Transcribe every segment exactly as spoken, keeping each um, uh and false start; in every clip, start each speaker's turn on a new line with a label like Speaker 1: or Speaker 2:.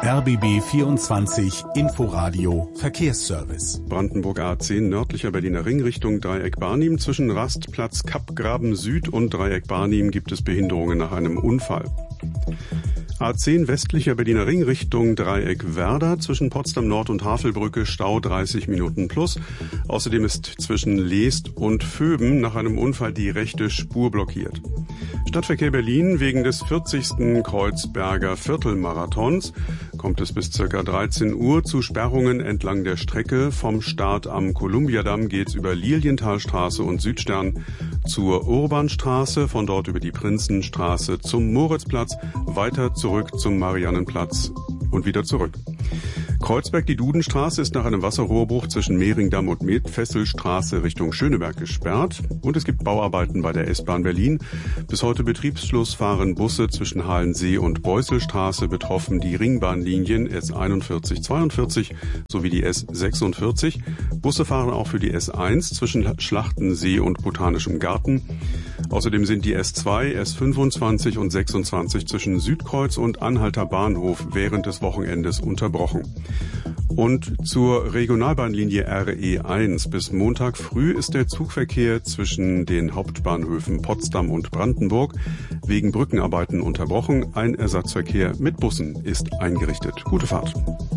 Speaker 1: R B B vierundzwanzig Inforadio Verkehrsservice.
Speaker 2: Brandenburg A zehn nördlicher Berliner Ring Richtung Dreieck Barnim. Zwischen Rastplatz Kappgraben Süd und Dreieck Barnim gibt es Behinderungen nach einem Unfall. A zehn westlicher Berliner Ring Richtung Dreieck Werder. Zwischen Potsdam Nord und Havelbrücke Stau dreißig Minuten plus. Außerdem ist zwischen Leest und Vöben nach einem Unfall die rechte Spur blockiert. Stadtverkehr Berlin: wegen des vierzigsten Kreuzberger Viertelmarathons kommt es bis ca. dreizehn Uhr zu Sperrungen entlang der Strecke. Vom Start am Kolumbiadamm geht's über Lilienthalstraße und Südstern zur Urbanstraße, von dort über die Prinzenstraße zum Moritzplatz, weiter zurück zum Mariannenplatz und wieder zurück. Kreuzberg, die Dudenstraße, ist nach einem Wasserrohrbruch zwischen Mehringdamm und Metfesselstraße Richtung Schöneberg gesperrt. Und es gibt Bauarbeiten bei der S-Bahn Berlin. Bis heute Betriebsschluss fahren Busse zwischen Halensee und Beusselstraße, betroffen die Ringbahnlinien S einundvierzig zweiundvierzig sowie die S sechsundvierzig. Busse fahren auch für die S eins zwischen Schlachtensee und Botanischem Garten. Außerdem sind die S zwei, S fünfundzwanzig und sechsundzwanzig zwischen Südkreuz und Anhalter Bahnhof während des Wochenendes unterbrochen. Und zur Regionalbahnlinie R E eins. Bis Montag früh ist der Zugverkehr zwischen den Hauptbahnhöfen Potsdam und Brandenburg wegen Brückenarbeiten unterbrochen. Ein Ersatzverkehr mit Bussen ist eingerichtet. Gute Fahrt.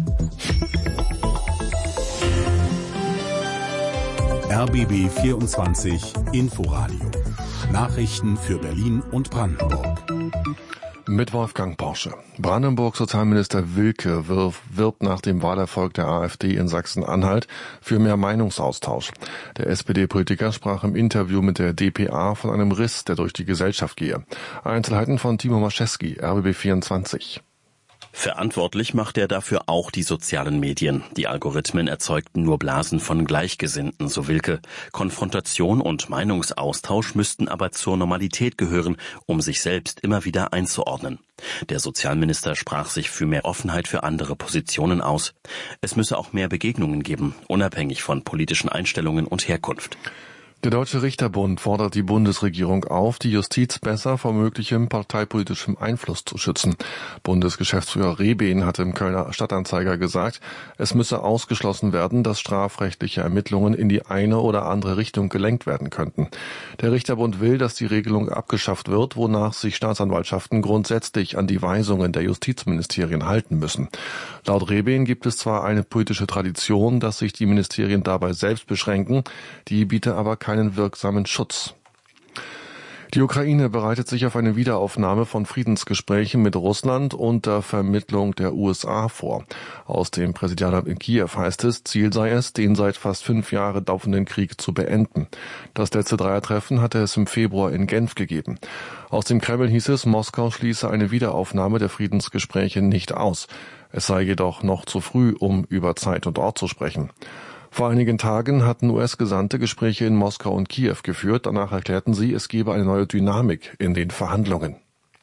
Speaker 1: R B B vierundzwanzig Inforadio. Nachrichten für Berlin und Brandenburg.
Speaker 3: Mit Wolfgang Porsche. Brandenburgs Sozialminister Wilke wirbt nach dem Wahlerfolg der AfD in Sachsen-Anhalt für mehr Meinungsaustausch. Der S P D-Politiker sprach im Interview mit der d P A von einem Riss, der durch die Gesellschaft gehe. Einzelheiten von Timo Maschewski, R B B vierundzwanzig.
Speaker 4: Verantwortlich macht er dafür auch die sozialen Medien. Die Algorithmen erzeugten nur Blasen von Gleichgesinnten, so Wilke. Konfrontation und Meinungsaustausch müssten aber zur Normalität gehören, um sich selbst immer wieder einzuordnen. Der Sozialminister sprach sich für mehr Offenheit für andere Positionen aus. Es müsse auch mehr Begegnungen geben, unabhängig von politischen Einstellungen und Herkunft.
Speaker 3: Der Deutsche Richterbund fordert die Bundesregierung auf, die Justiz besser vor möglichem parteipolitischem Einfluss zu schützen. Bundesgeschäftsführer Rebehn hatte im Kölner Stadtanzeiger gesagt, es müsse ausgeschlossen werden, dass strafrechtliche Ermittlungen in die eine oder andere Richtung gelenkt werden könnten. Der Richterbund will, dass die Regelung abgeschafft wird, wonach sich Staatsanwaltschaften grundsätzlich an die Weisungen der Justizministerien halten müssen. Laut Rebehn gibt es zwar eine politische Tradition, dass sich die Ministerien dabei selbst beschränken, die biete aber keinen wirksamen Schutz. Die Ukraine bereitet sich auf eine Wiederaufnahme von Friedensgesprächen mit Russland unter Vermittlung der U S A vor. Aus dem Präsidialamt in Kiew heißt es, Ziel sei es, den seit fast fünf Jahren dauernden Krieg zu beenden. Das letzte Dreiertreffen hatte es im Februar in Genf gegeben. Aus dem Kreml hieß es, Moskau schließe eine Wiederaufnahme der Friedensgespräche nicht aus. Es sei jedoch noch zu früh, um über Zeit und Ort zu sprechen. Vor einigen Tagen hatten U S-Gesandte Gespräche in Moskau und Kiew geführt. Danach erklärten sie, es gebe eine neue Dynamik in den Verhandlungen.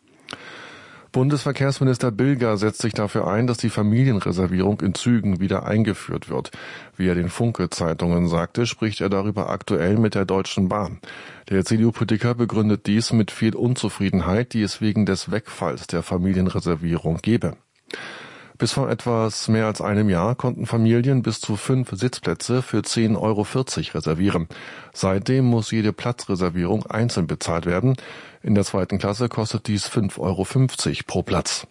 Speaker 3: Bundesverkehrsminister Bilger setzt sich dafür ein, dass die Familienreservierung in Zügen wieder eingeführt wird. Wie er den Funke-Zeitungen sagte, spricht er darüber aktuell mit der Deutschen Bahn. Der C D U-Politiker begründet dies mit viel Unzufriedenheit, die es wegen des Wegfalls der Familienreservierung gebe. Bis vor etwas mehr als einem Jahr konnten Familien bis zu fünf Sitzplätze für zehn Euro vierzig reservieren. Seitdem muss jede Platzreservierung einzeln bezahlt werden. In der zweiten Klasse kostet dies fünf Euro fünfzig pro Platz.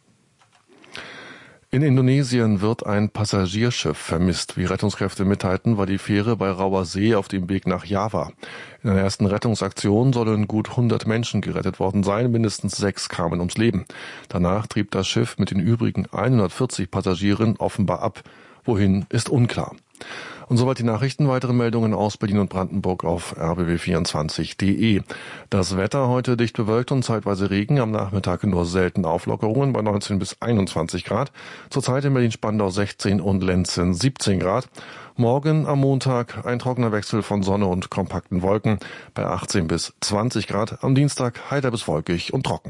Speaker 3: In Indonesien wird ein Passagierschiff vermisst. Wie Rettungskräfte mitteilten, war die Fähre bei Rauer See auf dem Weg nach Java. In einer ersten Rettungsaktion sollen gut hundert Menschen gerettet worden sein, mindestens sechs kamen ums Leben. Danach trieb das Schiff mit den übrigen hundertvierzig Passagieren offenbar ab. Wohin, ist unklar. Und soweit die Nachrichten. Weitere Meldungen aus Berlin und Brandenburg auf r b b vierundzwanzig punkt de. Das Wetter heute dicht bewölkt und zeitweise Regen, am Nachmittag nur selten Auflockerungen bei neunzehn bis einundzwanzig Grad. Zurzeit in Berlin-Spandau sechzehn und Lenzen siebzehn Grad. Morgen am Montag ein trockener Wechsel von Sonne und kompakten Wolken bei achtzehn bis zwanzig Grad. Am Dienstag heiter bis wolkig und trocken.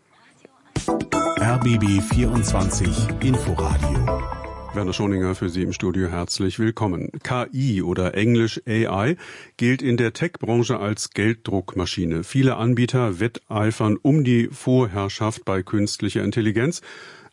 Speaker 1: R B B vierundzwanzig Inforadio.
Speaker 2: Werner Schoninger für Sie im Studio, herzlich willkommen. K I oder Englisch A I gilt in der Tech-Branche als Gelddruckmaschine. Viele Anbieter wetteifern um die Vorherrschaft bei künstlicher Intelligenz.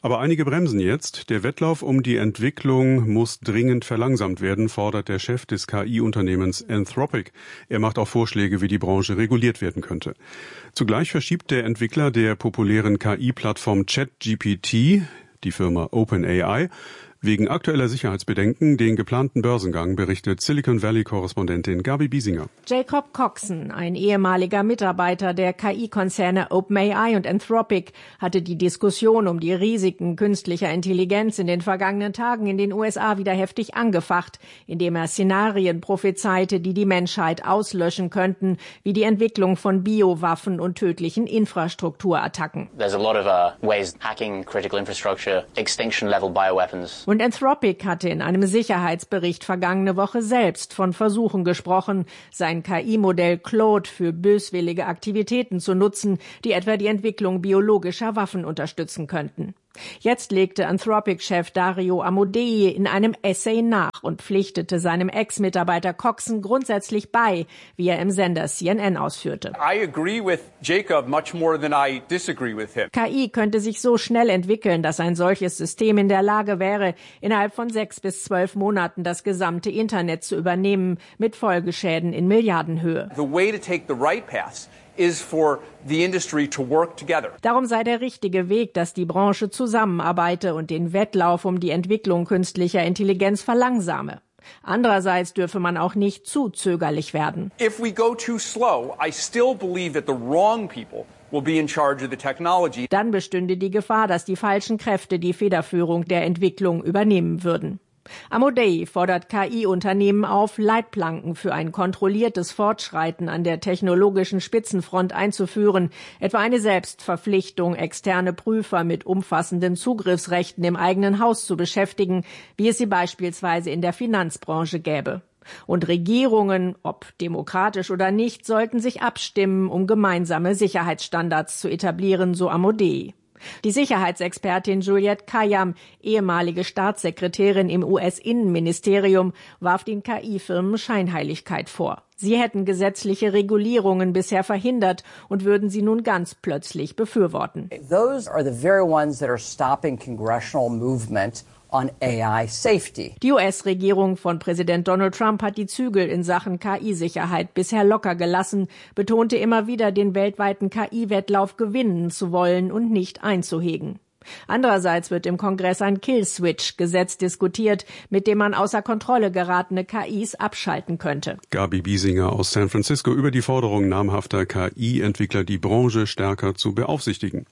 Speaker 2: Aber einige bremsen jetzt. Der Wettlauf um die Entwicklung muss dringend verlangsamt werden, fordert der Chef des K I-Unternehmens Anthropic. Er macht auch Vorschläge, wie die Branche reguliert werden könnte. Zugleich verschiebt der Entwickler der populären K I-Plattform ChatGPT, die Firma OpenAI, wegen aktueller Sicherheitsbedenken den geplanten Börsengang, berichtet Silicon Valley-Korrespondentin Gabi Biesinger.
Speaker 5: Jacob Coxon, ein ehemaliger Mitarbeiter der K I-Konzerne OpenAI und Anthropic, hatte die Diskussion um die Risiken künstlicher Intelligenz in den vergangenen Tagen in den U S A wieder heftig angefacht, indem er Szenarien prophezeite, die die Menschheit auslöschen könnten, wie die Entwicklung von Biowaffen und tödlichen Infrastrukturattacken.
Speaker 6: There's a lot of uh, ways hacking critical infrastructure, extinction-level bioweapons.
Speaker 5: Und Anthropic hatte in einem Sicherheitsbericht vergangene Woche selbst von Versuchen gesprochen, sein K I-Modell Claude für böswillige Aktivitäten zu nutzen, die etwa die Entwicklung biologischer Waffen unterstützen könnten. Jetzt legte Anthropic-Chef Dario Amodei in einem Essay nach und pflichtete seinem Ex-Mitarbeiter Coxon grundsätzlich bei, wie er im Sender C N N ausführte.
Speaker 7: I agree with Jacob much more than I disagree with him.
Speaker 5: K I könnte sich so schnell entwickeln, dass ein solches System in der Lage wäre, innerhalb von sechs bis zwölf Monaten das gesamte Internet zu übernehmen, mit Folgeschäden in Milliardenhöhe.
Speaker 7: The way to take the right path is for the industry to work together.
Speaker 5: Darum sei der richtige Weg, dass die Branche zusammenarbeite und den Wettlauf um die Entwicklung künstlicher Intelligenz verlangsame. Andererseits dürfe man auch nicht zu zögerlich werden.
Speaker 7: If we go too slow, I still believe that the wrong people will be in charge of the technology.
Speaker 5: Dann bestünde die Gefahr, dass die falschen Kräfte die Federführung der Entwicklung übernehmen würden. Amodei fordert K I-Unternehmen auf, Leitplanken für ein kontrolliertes Fortschreiten an der technologischen Spitzenfront einzuführen, etwa eine Selbstverpflichtung, externe Prüfer mit umfassenden Zugriffsrechten im eigenen Haus zu beschäftigen, wie es sie beispielsweise in der Finanzbranche gäbe. Und Regierungen, ob demokratisch oder nicht, sollten sich abstimmen, um gemeinsame Sicherheitsstandards zu etablieren, so Amodei. Die Sicherheitsexpertin Juliette Kayyem, ehemalige Staatssekretärin im U S-Innenministerium, warf den K I-Firmen Scheinheiligkeit vor. Sie hätten gesetzliche Regulierungen bisher verhindert und würden sie nun ganz plötzlich befürworten.
Speaker 8: Those are the very ones that are stopping congressional movement on A I safety.
Speaker 5: Die U S-Regierung von Präsident Donald Trump hat die Zügel in Sachen K I-Sicherheit bisher locker gelassen, betonte immer wieder, den weltweiten K I-Wettlauf gewinnen zu wollen und nicht einzuhegen. Andererseits wird im Kongress ein Kill-Switch-Gesetz diskutiert, mit dem man außer Kontrolle geratene K Is abschalten könnte.
Speaker 2: Gabi Biesinger aus San Francisco über die Forderung namhafter K I-Entwickler, die Branche stärker zu beaufsichtigen.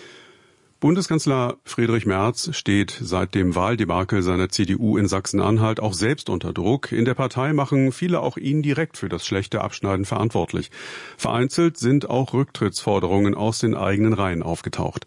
Speaker 2: Bundeskanzler Friedrich Merz steht seit dem Wahldebakel seiner C D U in Sachsen-Anhalt auch selbst unter Druck. In der Partei machen viele auch ihn direkt für das schlechte Abschneiden verantwortlich. Vereinzelt sind auch Rücktrittsforderungen aus den eigenen Reihen aufgetaucht.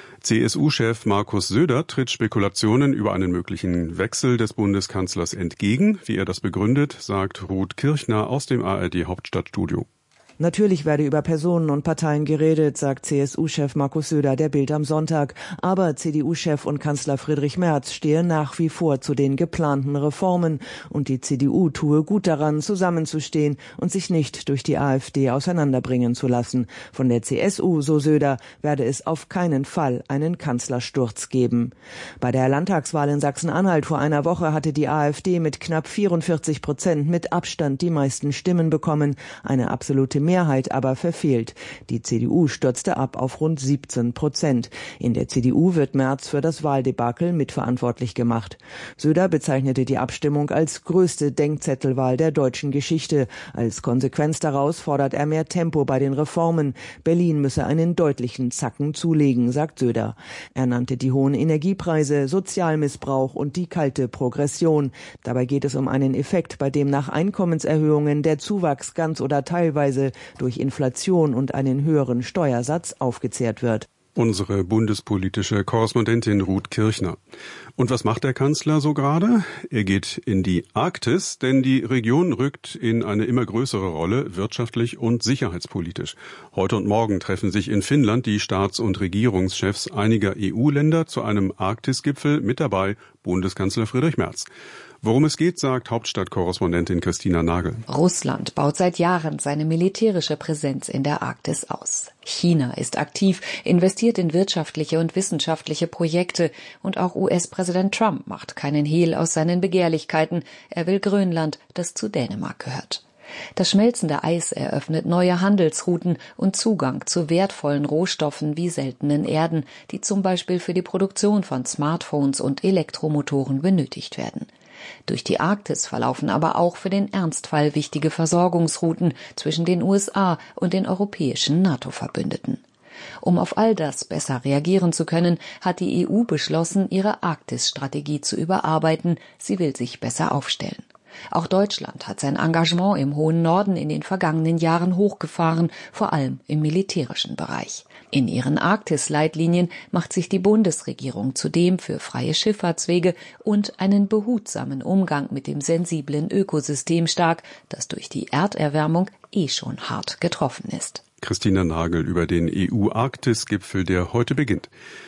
Speaker 2: C S U-Chef Markus Söder tritt Spekulationen über einen möglichen Wechsel des Bundeskanzlers entgegen. Wie er das begründet, sagt Ruth Kirchner aus dem A R D-Hauptstadtstudio.
Speaker 9: Natürlich werde über Personen und Parteien geredet, sagt C S U-Chef Markus Söder der Bild am Sonntag. Aber C D U-Chef und Kanzler Friedrich Merz stehe nach wie vor zu den geplanten Reformen. Und die C D U tue gut daran, zusammenzustehen und sich nicht durch die AfD auseinanderbringen zu lassen. Von der C S U, so Söder, werde es auf keinen Fall einen Kanzlersturz geben. Bei der Landtagswahl in Sachsen-Anhalt vor einer Woche hatte die AfD mit knapp vierundvierzig Prozent mit Abstand die meisten Stimmen bekommen. Eine absolute Mehrheit aber verfehlt. Die C D U stürzte ab auf rund siebzehn Prozent. In der C D U wird Merz für das Wahldebakel mitverantwortlich gemacht. Söder bezeichnete die Abstimmung als größte Denkzettelwahl der deutschen Geschichte. Als Konsequenz daraus fordert er mehr Tempo bei den Reformen. Berlin müsse einen deutlichen Zacken zulegen, sagt Söder. Er nannte die hohen Energiepreise, Sozialmissbrauch und die kalte Progression. Dabei geht es um einen Effekt, bei dem nach Einkommenserhöhungen der Zuwachs ganz oder teilweise durch Inflation und einen höheren Steuersatz aufgezehrt wird.
Speaker 2: Unsere bundespolitische Korrespondentin Ruth Kirchner. Und was macht der Kanzler so gerade? Er geht in die Arktis, denn die Region rückt in eine immer größere Rolle, wirtschaftlich und sicherheitspolitisch. Heute und morgen treffen sich in Finnland die Staats- und Regierungschefs einiger E U-Länder zu einem Arktis-Gipfel, mit dabei Bundeskanzler Friedrich Merz. Worum es geht, sagt Hauptstadtkorrespondentin Christina Nagel.
Speaker 10: Russland baut seit Jahren seine militärische Präsenz in der Arktis aus. China ist aktiv, investiert in wirtschaftliche und wissenschaftliche Projekte und auch U S-Präsident Trump macht keinen Hehl aus seinen Begehrlichkeiten. Er will Grönland, das zu Dänemark gehört. Das schmelzende Eis eröffnet neue Handelsrouten und Zugang zu wertvollen Rohstoffen wie seltenen Erden, die zum Beispiel für die Produktion von Smartphones und Elektromotoren benötigt werden. Durch die Arktis verlaufen aber auch für den Ernstfall wichtige Versorgungsrouten zwischen den U S A und den europäischen NATO-Verbündeten. Um auf all das besser reagieren zu können, hat die E U beschlossen, ihre Arktis-Strategie zu überarbeiten. Sie will sich besser aufstellen. Auch Deutschland hat sein Engagement im hohen Norden in den vergangenen Jahren hochgefahren, vor allem im militärischen Bereich. In ihren Arktis-Leitlinien macht sich die Bundesregierung zudem für freie Schifffahrtswege und einen behutsamen Umgang mit dem sensiblen Ökosystem stark, das durch die Erderwärmung eh schon hart getroffen ist.
Speaker 2: Christina Nagel über den E U-Arktis-Gipfel, der heute beginnt.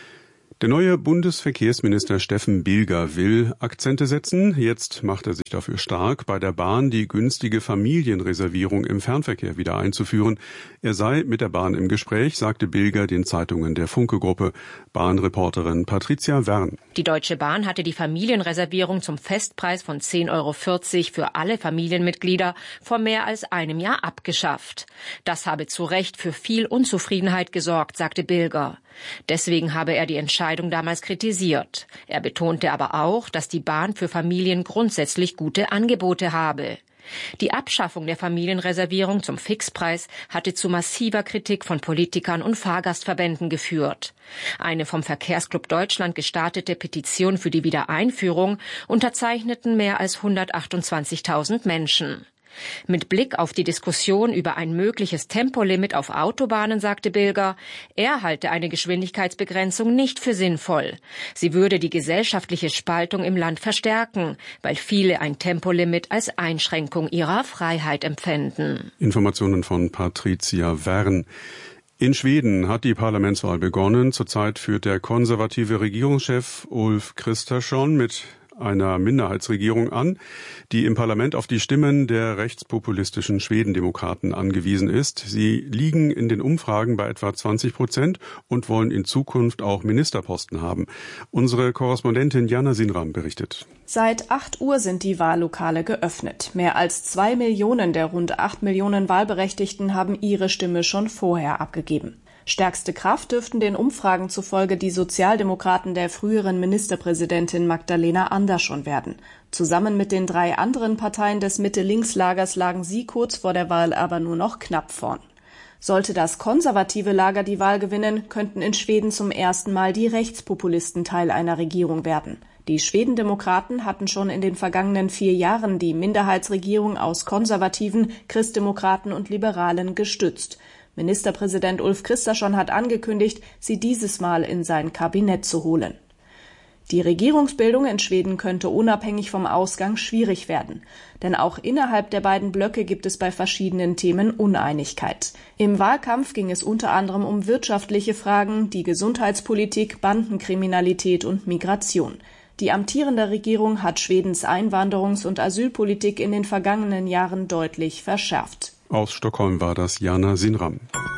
Speaker 2: Der neue Bundesverkehrsminister Steffen Bilger will Akzente setzen. Jetzt macht er sich dafür stark, bei der Bahn die günstige Familienreservierung im Fernverkehr wieder einzuführen. Er sei mit der Bahn im Gespräch, sagte Bilger den Zeitungen der Funke-Gruppe. Bahnreporterin Patricia Wern.
Speaker 11: Die Deutsche Bahn hatte die Familienreservierung zum Festpreis von zehn Euro vierzig für alle Familienmitglieder vor mehr als einem Jahr abgeschafft. Das habe zu Recht für viel Unzufriedenheit gesorgt, sagte Bilger. Deswegen habe er die Entscheidung damals kritisiert. Er betonte aber auch, dass die Bahn für Familien grundsätzlich gute Angebote habe. Die Abschaffung der Familienreservierung zum Fixpreis hatte zu massiver Kritik von Politikern und Fahrgastverbänden geführt. Eine vom Verkehrsclub Deutschland gestartete Petition für die Wiedereinführung unterzeichneten mehr als hundertachtundzwanzigtausend Menschen. Mit Blick auf die Diskussion über ein mögliches Tempolimit auf Autobahnen sagte Bilger, er halte eine Geschwindigkeitsbegrenzung nicht für sinnvoll. Sie würde die gesellschaftliche Spaltung im Land verstärken, weil viele ein Tempolimit als Einschränkung ihrer Freiheit empfänden.
Speaker 2: Informationen von Patricia Wern. In Schweden hat die Parlamentswahl begonnen. Zurzeit führt der konservative Regierungschef Ulf Kristersson mit einer Minderheitsregierung an, die im Parlament auf die Stimmen der rechtspopulistischen Schwedendemokraten angewiesen ist. Sie liegen in den Umfragen bei etwa zwanzig Prozent und wollen in Zukunft auch Ministerposten haben. Unsere Korrespondentin Jana Sinram berichtet.
Speaker 12: Seit acht Uhr sind die Wahllokale geöffnet. Mehr als zwei Millionen der rund acht Millionen Wahlberechtigten haben ihre Stimme schon vorher abgegeben. Stärkste Kraft dürften den Umfragen zufolge die Sozialdemokraten der früheren Ministerpräsidentin Magdalena Andersson werden. Zusammen mit den drei anderen Parteien des Mitte-Links-Lagers lagen sie kurz vor der Wahl aber nur noch knapp vorn. Sollte das konservative Lager die Wahl gewinnen, könnten in Schweden zum ersten Mal die Rechtspopulisten Teil einer Regierung werden. Die Schwedendemokraten hatten schon in den vergangenen vier Jahren die Minderheitsregierung aus Konservativen, Christdemokraten und Liberalen gestützt. Ministerpräsident Ulf Kristersson hat angekündigt, sie dieses Mal in sein Kabinett zu holen. Die Regierungsbildung in Schweden könnte unabhängig vom Ausgang schwierig werden. Denn auch innerhalb der beiden Blöcke gibt es bei verschiedenen Themen Uneinigkeit. Im Wahlkampf ging es unter anderem um wirtschaftliche Fragen, die Gesundheitspolitik, Bandenkriminalität und Migration. Die amtierende Regierung hat Schwedens Einwanderungs- und Asylpolitik in den vergangenen Jahren deutlich verschärft.
Speaker 2: Aus Stockholm war das Jana Sinram.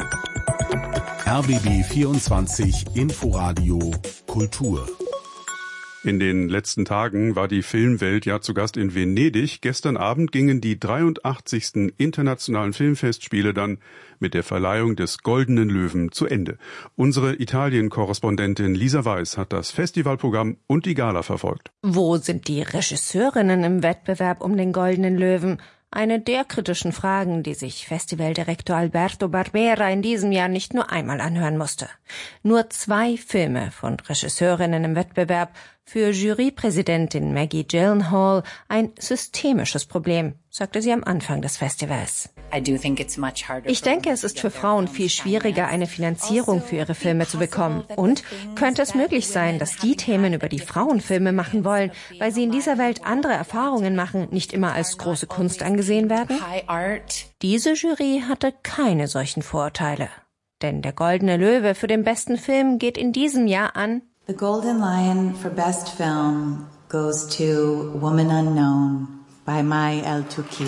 Speaker 1: R B B vierundzwanzig Inforadio Kultur.
Speaker 2: In den letzten Tagen war die Filmwelt ja zu Gast in Venedig. Gestern Abend gingen die dreiundachtzigsten internationalen Filmfestspiele dann mit der Verleihung des Goldenen Löwen zu Ende. Unsere Italien-Korrespondentin Lisa Weiß hat das Festivalprogramm und die Gala verfolgt.
Speaker 5: Wo sind die Regisseurinnen im Wettbewerb um den Goldenen Löwen? Eine der kritischen Fragen, die sich Festivaldirektor Alberto Barbera in diesem Jahr nicht nur einmal anhören musste. Nur zwei Filme von Regisseurinnen im Wettbewerb, für Jurypräsidentin Maggie Gyllenhaal ein systemisches Problem, sagte sie am Anfang des Festivals. Ich denke, es ist für Frauen viel schwieriger, eine Finanzierung für ihre Filme zu bekommen. Und könnte es möglich sein, dass die Themen, über die Frauen Filme machen wollen, weil sie in dieser Welt andere Erfahrungen machen, nicht immer als große Kunst angesehen werden? Diese Jury hatte keine solchen Vorurteile. Denn der Goldene Löwe für den besten Film geht in diesem Jahr an
Speaker 13: The Golden Lion for Best Film goes to Woman Unknown by May El-Touki.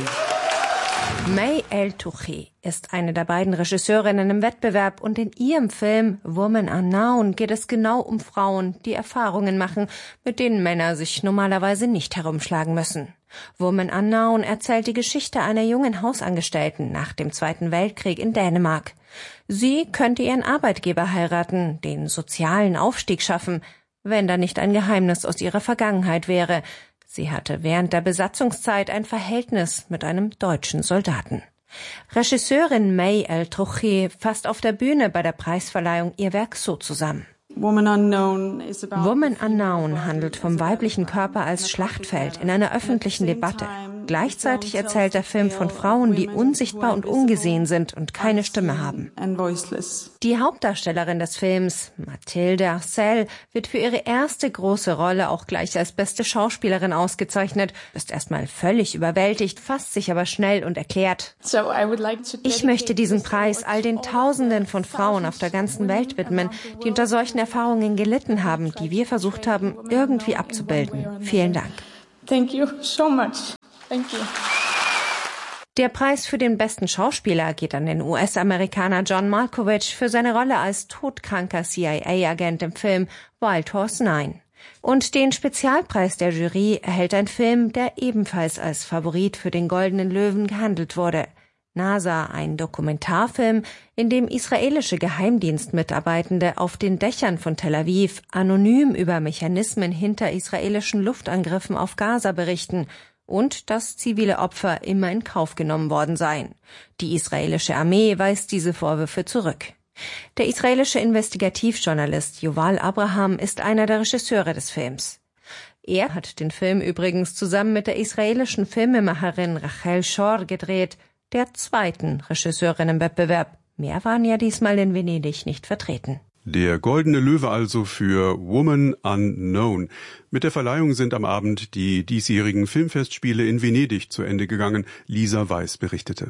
Speaker 11: May El-Touki ist eine der beiden Regisseurinnen im Wettbewerb und in ihrem Film Woman Unknown geht es genau um Frauen, die Erfahrungen machen, mit denen Männer sich normalerweise nicht herumschlagen müssen. Woman Unknown erzählt die Geschichte einer jungen Hausangestellten nach dem Zweiten Weltkrieg in Dänemark. Sie könnte ihren Arbeitgeber heiraten, den sozialen Aufstieg schaffen, wenn da nicht ein Geheimnis aus ihrer Vergangenheit wäre. Sie hatte während der Besatzungszeit ein Verhältnis mit einem deutschen Soldaten. Regisseurin May El-Touki fasst auf der Bühne bei der Preisverleihung ihr Werk so zusammen. Woman Unknown handelt vom weiblichen Körper als Schlachtfeld in einer öffentlichen Debatte. Gleichzeitig erzählt der Film von Frauen, die unsichtbar und ungesehen sind und keine Stimme haben. Die Hauptdarstellerin des Films, Mathilde Arcel, wird für ihre erste große Rolle auch gleich als beste Schauspielerin ausgezeichnet, ist erstmal völlig überwältigt, fasst sich aber schnell und erklärt: Ich möchte diesen Preis all den Tausenden von Frauen auf der ganzen Welt widmen, die unter solchen Erfahrungen gelitten haben, die wir versucht haben, irgendwie abzubilden. Vielen Dank.
Speaker 14: Thank you so much. Thank you.
Speaker 11: Der Preis für den besten Schauspieler geht an den U S-Amerikaner John Malkovich für seine Rolle als todkranker C I A-Agent im Film Wild Horse neun. Und den Spezialpreis der Jury erhält ein Film, der ebenfalls als Favorit für den Goldenen Löwen gehandelt wurde. NASA, ein Dokumentarfilm, in dem israelische Geheimdienstmitarbeitende auf den Dächern von Tel Aviv anonym über Mechanismen hinter israelischen Luftangriffen auf Gaza berichten und dass zivile Opfer immer in Kauf genommen worden seien. Die israelische Armee weist diese Vorwürfe zurück. Der israelische Investigativjournalist Yuval Abraham ist einer der Regisseure des Films. Er hat den Film übrigens zusammen mit der israelischen Filmemacherin Rachel Shor gedreht, der zweiten Regisseurin im Wettbewerb. Mehr waren ja diesmal in Venedig nicht vertreten.
Speaker 2: Der Goldene Löwe also für Woman Unknown. Mit der Verleihung sind am Abend die diesjährigen Filmfestspiele in Venedig zu Ende gegangen. Lisa Weiß berichtete.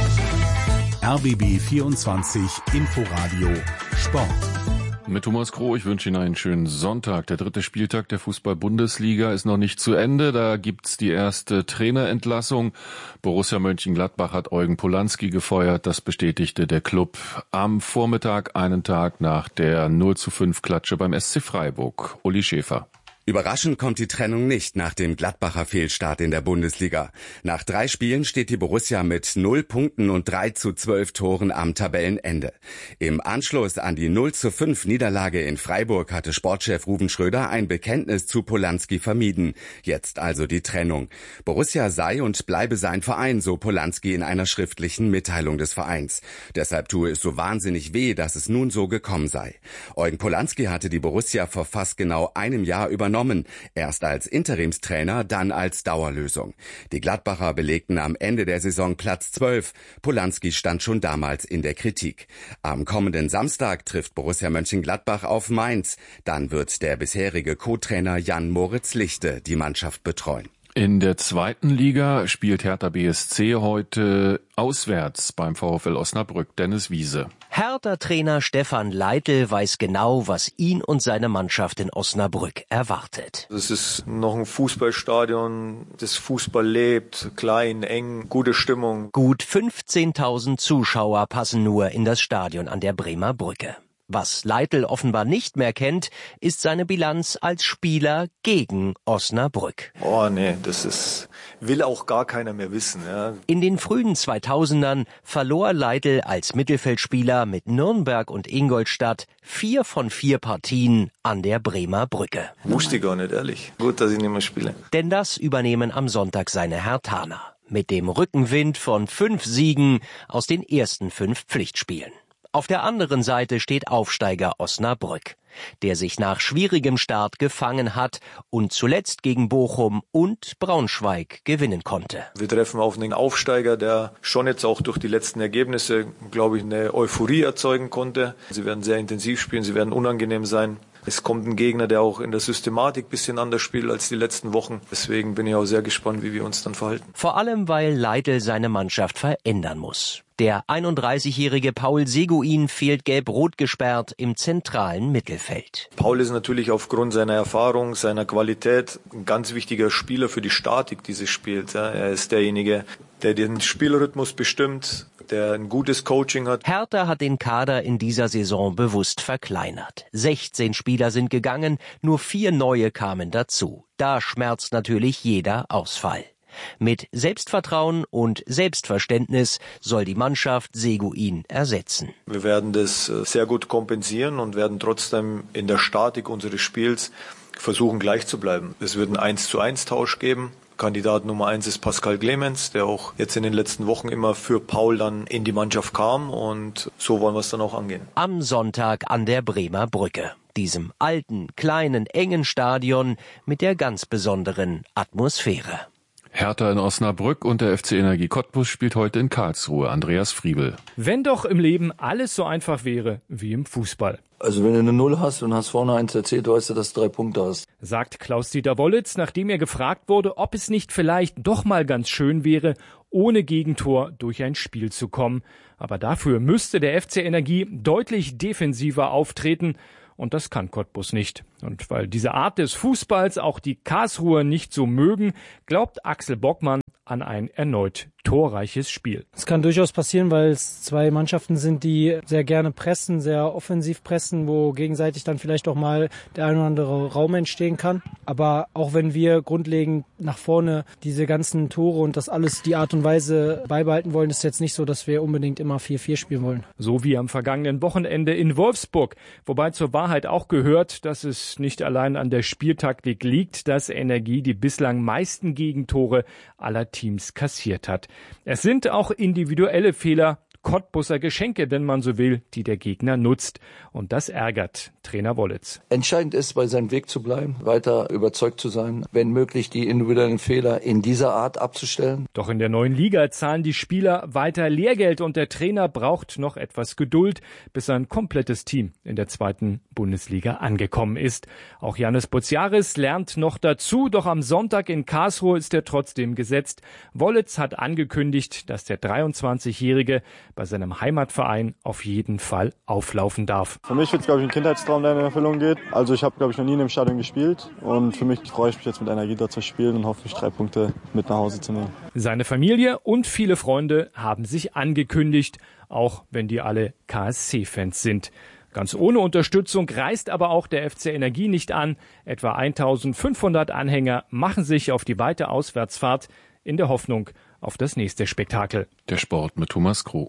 Speaker 1: R B B vierundzwanzig Inforadio Sport.
Speaker 3: Mit Thomas Kroh, ich wünsche Ihnen einen schönen Sonntag. Der dritte Spieltag der Fußball-Bundesliga ist noch nicht zu Ende. Da gibt's die erste Trainerentlassung. Borussia Mönchengladbach hat Eugen Polanski gefeuert. Das bestätigte der Club am Vormittag, einen Tag nach der null zu fünf Klatsche beim S C Freiburg. Uli Schäfer.
Speaker 15: Überraschend kommt die Trennung nicht nach dem Gladbacher Fehlstart in der Bundesliga. Nach drei Spielen steht die Borussia mit null Punkten und drei zu zwölf Toren am Tabellenende. Im Anschluss an die null zu fünf Niederlage in Freiburg hatte Sportchef Ruven Schröder ein Bekenntnis zu Polanski vermieden. Jetzt also die Trennung. Borussia sei und bleibe sein Verein, so Polanski in einer schriftlichen Mitteilung des Vereins. Deshalb tue es so wahnsinnig weh, dass es nun so gekommen sei. Eugen Polanski hatte die Borussia vor fast genau einem Jahr übernommen. Erst als Interimstrainer, dann als Dauerlösung. Die Gladbacher belegten am Ende der Saison Platz zwölf. Polanski stand schon damals in der Kritik. Am kommenden Samstag trifft Borussia Mönchengladbach auf Mainz. Dann wird der bisherige Co-Trainer Jan Moritz Lichte die Mannschaft betreuen.
Speaker 3: In der zweiten Liga spielt Hertha B S C heute auswärts beim VfL Osnabrück. Dennis Wiese.
Speaker 16: Hertha-Trainer Stefan Leitl weiß genau, was ihn und seine Mannschaft in Osnabrück erwartet.
Speaker 17: Es ist noch ein Fußballstadion, das Fußball lebt, klein, eng, gute Stimmung.
Speaker 16: Gut fünfzehntausend Zuschauer passen nur in das Stadion an der Bremer Brücke. Was Leitl offenbar nicht mehr kennt, ist seine Bilanz als Spieler gegen Osnabrück.
Speaker 17: Oh nee, das ist, will auch gar keiner mehr wissen. Ja.
Speaker 16: In den frühen zweitausendern verlor Leitl als Mittelfeldspieler mit Nürnberg und Ingolstadt vier von vier Partien an der Bremer Brücke.
Speaker 17: Wusste ich gar nicht, ehrlich. Gut, dass ich nicht mehr spiele.
Speaker 16: Denn das übernehmen am Sonntag seine Herthaner. Mit dem Rückenwind von fünf Siegen aus den ersten fünf Pflichtspielen. Auf der anderen Seite steht Aufsteiger Osnabrück, der sich nach schwierigem Start gefangen hat und zuletzt gegen Bochum und Braunschweig gewinnen konnte.
Speaker 17: Wir treffen auf einen Aufsteiger, der schon jetzt auch durch die letzten Ergebnisse, glaube ich, eine Euphorie erzeugen konnte. Sie werden sehr intensiv spielen, sie werden unangenehm sein. Es kommt ein Gegner, der auch in der Systematik ein bisschen anders spielt als die letzten Wochen. Deswegen bin ich auch sehr gespannt, wie wir uns dann verhalten.
Speaker 16: Vor allem, weil Leitl seine Mannschaft verändern muss. Der einunddreißigjährige Paul Seguin fehlt gelb-rot gesperrt im zentralen Mittelfeld.
Speaker 17: Paul ist natürlich aufgrund seiner Erfahrung, seiner Qualität ein ganz wichtiger Spieler für die Statik dieses Spiels. Er ist derjenige, der den Spielrhythmus bestimmt, der ein gutes Coaching hat.
Speaker 16: Hertha hat den Kader in dieser Saison bewusst verkleinert. sechzehn Spieler sind gegangen, nur vier neue kamen dazu. Da schmerzt natürlich jeder Ausfall. Mit Selbstvertrauen und Selbstverständnis soll die Mannschaft Seguin ersetzen.
Speaker 17: Wir werden das sehr gut kompensieren und werden trotzdem in der Statik unseres Spiels versuchen, gleich zu bleiben. Es wird einen eins zu eins Tausch geben. Kandidat Nummer eins ist Pascal Clemens, der auch jetzt in den letzten Wochen immer für Paul dann in die Mannschaft kam, und so wollen wir es dann auch angehen.
Speaker 16: Am Sonntag an der Bremer Brücke, diesem alten, kleinen, engen Stadion mit der ganz besonderen Atmosphäre.
Speaker 3: Hertha in Osnabrück und der F C Energie Cottbus spielt heute in Karlsruhe. Andreas Friebel.
Speaker 18: Wenn doch im Leben alles so einfach wäre wie im Fußball.
Speaker 19: Also wenn du eine Null hast und hast vorne eins erzählt, weißt du, dass du drei Punkte hast.
Speaker 18: Sagt Klaus-Dieter Wollitz, nachdem er gefragt wurde, ob es nicht vielleicht doch mal ganz schön wäre, ohne Gegentor durch ein Spiel zu kommen. Aber dafür müsste der F C Energie deutlich defensiver auftreten. Und das kann Cottbus nicht. Und weil diese Art des Fußballs auch die Karlsruher nicht so mögen, glaubt Axel Bockmann an ein erneut torreiches Spiel.
Speaker 20: Es kann durchaus passieren, weil es zwei Mannschaften sind, die sehr gerne pressen, sehr offensiv pressen, wo gegenseitig dann vielleicht auch mal der ein oder andere Raum entstehen kann. Aber auch wenn wir grundlegend nach vorne diese ganzen Tore und das alles, die Art und Weise beibehalten wollen, ist es jetzt nicht so, dass wir unbedingt immer vier vier spielen wollen.
Speaker 18: So wie am vergangenen Wochenende in Wolfsburg. Wobei zur Wahrheit auch gehört, dass es nicht allein an der Spieltaktik liegt, dass Energie die bislang meisten Gegentore aller Teams kassiert hat. Es sind auch individuelle Fehler, Cottbuser Geschenke, wenn man so will, die der Gegner nutzt. Und das ärgert Trainer Wollitz.
Speaker 19: Entscheidend ist, bei seinem Weg zu bleiben, weiter überzeugt zu sein, wenn möglich die individuellen Fehler in dieser Art abzustellen.
Speaker 18: Doch in der neuen Liga zahlen die Spieler weiter Lehrgeld und der Trainer braucht noch etwas Geduld, bis sein komplettes Team in der zweiten Bundesliga angekommen ist. Auch Janis Boziaris lernt noch dazu, doch am Sonntag in Karlsruhe ist er trotzdem gesetzt. Wollitz hat angekündigt, dass der dreiundzwanzigjährige bei seinem Heimatverein auf jeden Fall auflaufen darf.
Speaker 21: Für mich wird es, glaube ich, ein Kindheitstraum, der in Erfüllung geht. Also ich habe, glaube ich, noch nie in einem Stadion gespielt und für mich freue ich mich jetzt mit Energie da zu spielen und hoffentlich drei Punkte mit nach Hause zu nehmen.
Speaker 18: Seine Familie und viele Freunde haben sich angekündigt, auch wenn die alle K S C-Fans sind. Ganz ohne Unterstützung reist aber auch der F C Energie nicht an. Etwa eintausendfünfhundert Anhänger machen sich auf die weite Auswärtsfahrt in der Hoffnung auf das nächste Spektakel.
Speaker 3: Der Sport mit Thomas Kroh.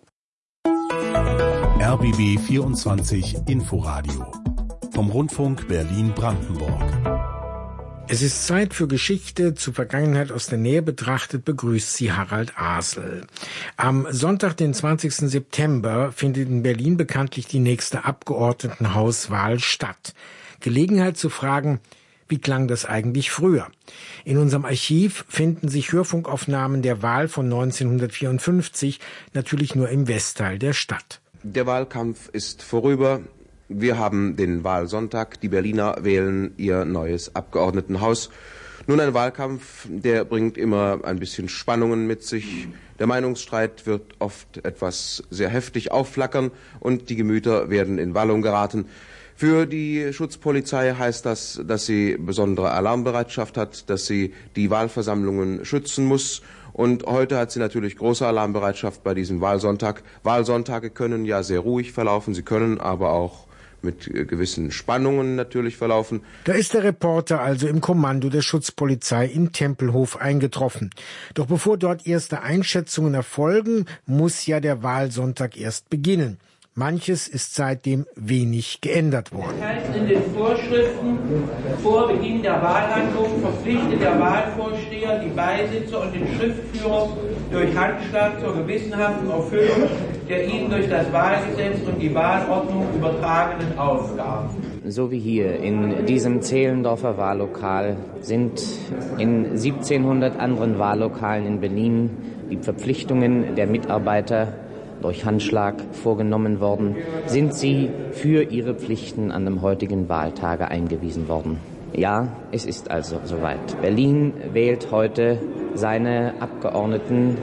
Speaker 1: R B B vierundzwanzig Inforadio vom Rundfunk Berlin-Brandenburg.
Speaker 22: Es ist Zeit für Geschichte. Zur Vergangenheit aus der Nähe betrachtet begrüßt sie Harald Asel. Am Sonntag, den zwanzigsten September, findet in Berlin bekanntlich die nächste Abgeordnetenhauswahl statt. Gelegenheit zu fragen, wie klang das eigentlich früher? In unserem Archiv finden sich Hörfunkaufnahmen der Wahl von neunzehnhundertvierundfünfzig, natürlich nur im Westteil der Stadt.
Speaker 23: Der Wahlkampf ist vorüber. Wir haben den Wahlsonntag. Die Berliner wählen ihr neues Abgeordnetenhaus. Nun, ein Wahlkampf, der bringt immer ein bisschen Spannungen mit sich. Der Meinungsstreit wird oft etwas sehr heftig aufflackern und die Gemüter werden in Wallung geraten. Für die Schutzpolizei heißt das, dass sie besondere Alarmbereitschaft hat, dass sie die Wahlversammlungen schützen muss. Und heute hat sie natürlich große Alarmbereitschaft bei diesem Wahlsonntag. Wahlsonntage können ja sehr ruhig verlaufen, sie können aber auch mit gewissen Spannungen natürlich verlaufen.
Speaker 22: Da ist der Reporter also im Kommando der Schutzpolizei in Tempelhof eingetroffen. Doch bevor dort erste Einschätzungen erfolgen, muss ja der Wahlsonntag erst beginnen. Manches ist seitdem wenig geändert worden.
Speaker 24: Das heißt, in den Vorschriften vor Beginn der Wahlhandlung verpflichtet der Wahlvorsteher die Beisitzer und den Schriftführer durch Handschlag zur gewissenhaften Erfüllung der ihnen durch das Wahlgesetz und die Wahlordnung übertragenen Aufgaben.
Speaker 25: So wie hier in diesem Zehlendorfer Wahllokal sind in siebzehnhundert anderen Wahllokalen in Berlin die Verpflichtungen der Mitarbeiter durch Handschlag vorgenommen worden, sind Sie für Ihre Pflichten an dem heutigen Wahltage eingewiesen worden. Ja, es ist also soweit. Berlin wählt heute seine Abgeordneten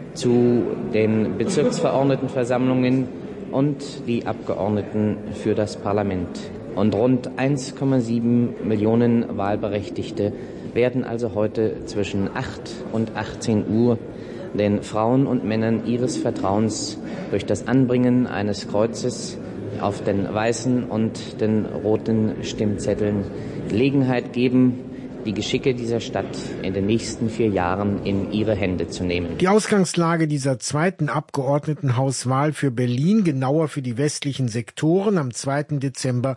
Speaker 25: zu den Bezirksverordnetenversammlungen und die Abgeordneten für das Parlament. Und rund eins Komma sieben Millionen Wahlberechtigte werden also heute zwischen acht und achtzehn Uhr den Frauen und Männern ihres Vertrauens durch das Anbringen eines Kreuzes auf den weißen und den roten Stimmzetteln Gelegenheit geben, die Geschicke dieser Stadt in den nächsten vier Jahren in ihre Hände zu nehmen.
Speaker 22: Die Ausgangslage dieser zweiten Abgeordnetenhauswahl für Berlin, genauer für die westlichen Sektoren, am zweiten Dezember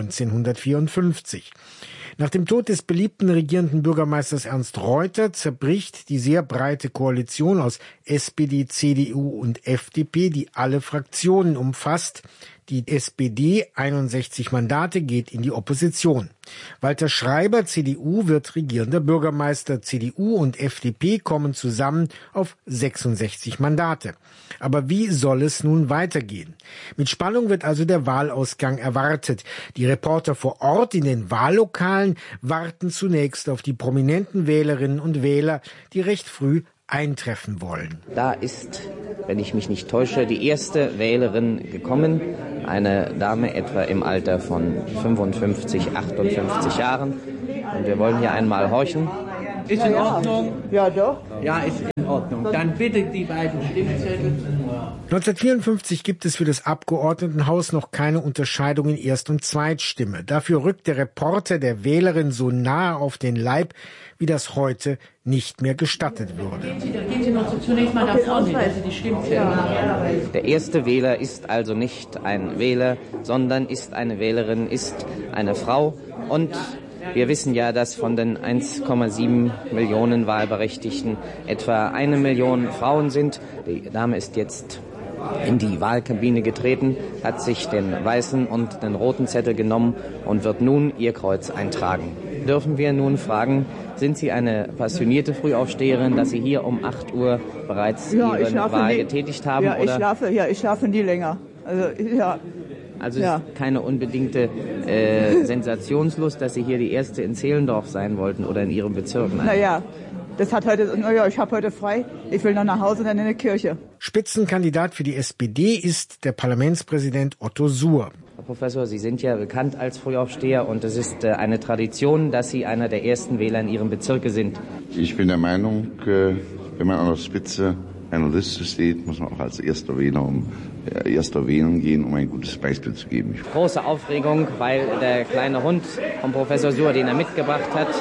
Speaker 22: neunzehnhundertvierundfünfzig. Nach dem Tod des beliebten regierenden Bürgermeisters Ernst Reuter zerbricht die sehr breite Koalition aus S P D, C D U und F D P, die alle Fraktionen umfasst. Die S P D, einundsechzig Mandate, geht in die Opposition. Walter Schreiber, C D U, wird regierender Bürgermeister. C D U und F D P kommen zusammen auf sechsundsechzig Mandate. Aber wie soll es nun weitergehen? Mit Spannung wird also der Wahlausgang erwartet. Die Reporter vor Ort in den Wahllokalen warten zunächst auf die prominenten Wählerinnen und Wähler, die recht früh eintreffen wollen.
Speaker 25: Da ist, wenn ich mich nicht täusche, die erste Wählerin gekommen, eine Dame etwa im Alter von fünfundfünfzig, achtundfünfzig Jahren. Und wir wollen hier einmal horchen.
Speaker 24: Ist in Ordnung?
Speaker 13: Ja, doch.
Speaker 24: Ja, ist in Ordnung. Dann bitte die beiden Stimmzettel.
Speaker 22: neunzehnhundertvierundfünfzig gibt es für das Abgeordnetenhaus noch keine Unterscheidung in Erst- und Zweitstimme. Dafür rückt der Reporter der Wählerin so nahe auf den Leib, wie das heute nicht mehr gestattet würde.
Speaker 24: Gehen Sie noch zunächst mal nach vorne, dass Sie die Stimmzettel.
Speaker 25: Der erste Wähler ist also nicht ein Wähler, sondern ist eine Wählerin, ist eine Frau. Und wir wissen ja, dass von den eins Komma sieben Millionen Wahlberechtigten etwa eine Million Frauen sind. Die Dame ist jetzt in die Wahlkabine getreten, hat sich den weißen und den roten Zettel genommen und wird nun ihr Kreuz eintragen. Dürfen wir nun fragen, sind Sie eine passionierte Frühaufsteherin, dass Sie hier um acht Uhr bereits
Speaker 13: ja,
Speaker 25: Ihre Wahl
Speaker 13: nie.
Speaker 25: getätigt haben?
Speaker 13: Ja, ich
Speaker 25: oder?
Speaker 13: schlafe, ja, ich schlafe nie länger. Also, ja.
Speaker 25: Also
Speaker 13: ja.
Speaker 25: ist keine unbedingte äh, Sensationslust, dass Sie hier die Erste in Zehlendorf sein wollten oder in Ihrem Bezirk? Nein.
Speaker 13: Naja, das hat heute, naja, ich habe heute frei. Ich will noch nach Hause und dann in die Kirche.
Speaker 22: Spitzenkandidat für die S P D ist der Parlamentspräsident Otto Suhr.
Speaker 25: Herr Professor, Sie sind ja bekannt als Frühaufsteher und es ist äh, eine Tradition, dass Sie einer der ersten Wähler in Ihrem Bezirke sind.
Speaker 4: Ich bin der Meinung, äh, wenn man an der Spitze einer Liste steht, muss man auch als erster Wähler um äh, erster wählen gehen, um ein gutes Beispiel zu geben.
Speaker 25: Große Aufregung, weil der kleine Hund vom Professor Suhr, den er mitgebracht hat,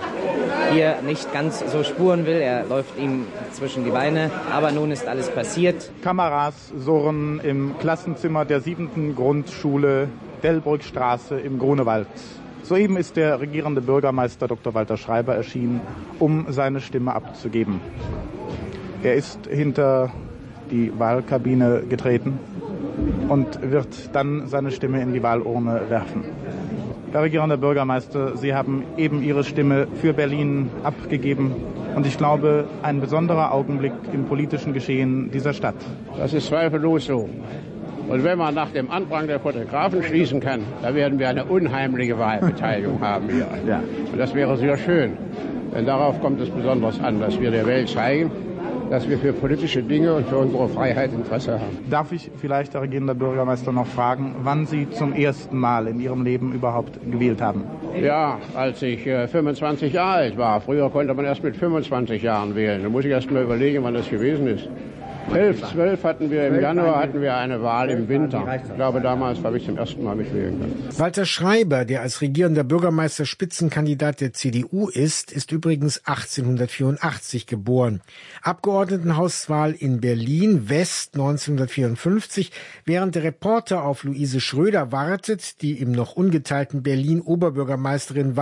Speaker 25: hier nicht ganz so spuren will. Er läuft ihm zwischen die Beine, aber nun ist alles passiert.
Speaker 6: Kameras surren im Klassenzimmer der siebten Grundschule Delbrückstraße im Grunewald. Soeben ist der regierende Bürgermeister Doktor Walter Schreiber erschienen, um seine Stimme abzugeben. Er ist hinter die Wahlkabine getreten und wird dann seine Stimme in die Wahlurne werfen. Herr regierender Bürgermeister, Sie haben eben Ihre Stimme für Berlin abgegeben. Und ich glaube, ein besonderer Augenblick im politischen Geschehen dieser Stadt.
Speaker 7: Das ist zweifellos so. Und wenn man nach dem Andrang der Fotografen schließen kann, da werden wir eine unheimliche Wahlbeteiligung haben hier. Ja. Und das wäre sehr schön. Denn darauf kommt es besonders an, dass wir der Welt zeigen, dass wir für politische Dinge und für unsere Freiheit Interesse haben.
Speaker 6: Darf ich vielleicht, Herr regierender Bürgermeister, noch fragen, wann Sie zum ersten Mal in Ihrem Leben überhaupt gewählt haben?
Speaker 7: Ja, als ich äh, fünfundzwanzig Jahre alt war. Früher konnte man erst mit fünfundzwanzig Jahren wählen. Da muss ich erst mal überlegen, wann das gewesen ist. elf, zwölf hatten wir im Januar hatten wir eine Wahl im Winter. Ich glaube, damals habe ich zum ersten Mal mitwählen können.
Speaker 22: Walter Schreiber, der als regierender Bürgermeister Spitzenkandidat der C D U ist, ist übrigens achtzehnhundertvierundachtzig geboren. Abgeordnetenhauswahl in Berlin West neunzehnhundertvierundfünfzig. Während der Reporter auf Luise Schröder wartet, die im noch ungeteilten Berlin Oberbürgermeisterin war,